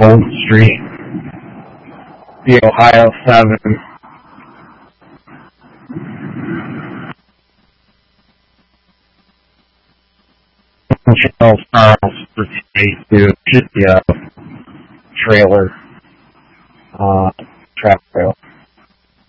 Gold Street, the Ohio 7. Charles for today too. Should be a trailer, track trail.